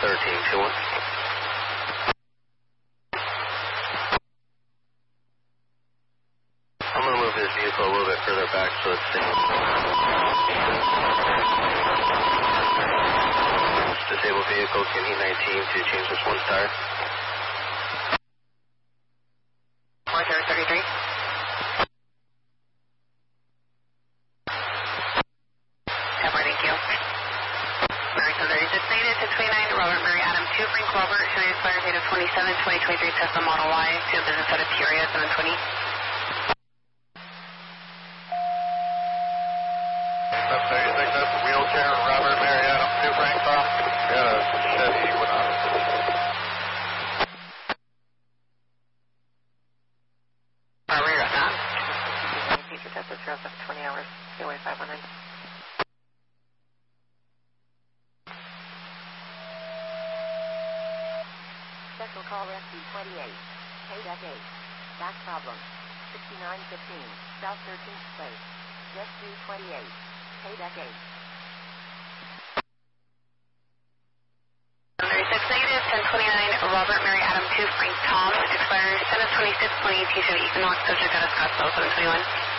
1321. I'm going to move this vehicle a little bit further back so it's safe. Disabled vehicle, can E19 to change this one tire. 4033. Thank you. Mary 36 Theta 629, Robert Mary Adam 2, Frank Robert, should expire date of 27-2023, Tesla Model Y, to business out of Peoria 720. That's 36, that's a wheelchair, Robert Mary Adam 2, Frank Tom. Got a Chevy Equinox. Robert, you're up now. Future Tesla 0 20 hours, CY 519. Special call SC28, KDEC 8, back problem, 6915, South 13th Place, SC28, KDEC 8. 36 negative, 1029, Robert Mary Adam 2, Frank Tom, expires 7/26/2018, Chevy Equinox, subject out of Scottsdale 721.